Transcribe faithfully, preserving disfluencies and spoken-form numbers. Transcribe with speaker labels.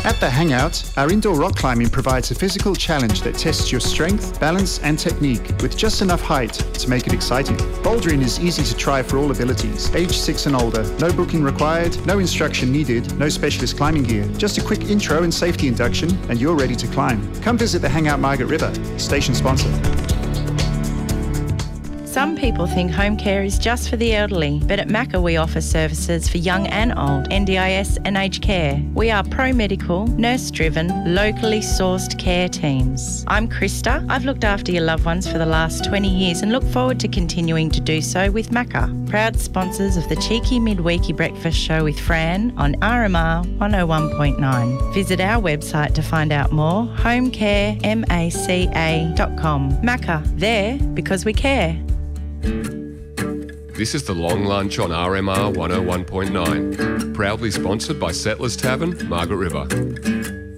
Speaker 1: At The Hangout, our indoor rock climbing provides a physical challenge that tests your strength, balance and technique with just enough height to make it exciting. Bouldering is easy to try for all abilities, age six and older, no booking required, no instruction needed, no specialist climbing gear, just a quick intro and safety induction and you're ready to climb. Come visit The Hangout Margaret River, station sponsor.
Speaker 2: Some people think home care is just for the elderly, but at Macca we offer services for young and old, N D I S and aged care. We are pro-medical, nurse-driven, locally sourced care teams. I'm Krista. I've looked after your loved ones for the last twenty years and look forward to continuing to do so with Macca. Proud sponsors of the cheeky midweeky breakfast show with Fran on R M R one oh one point nine. Visit our website to find out more, homecare maca dot com. Macca, there because we care.
Speaker 3: This is the Long Lunch on R M R one oh one point nine. Proudly sponsored by Settlers Tavern, Margaret River.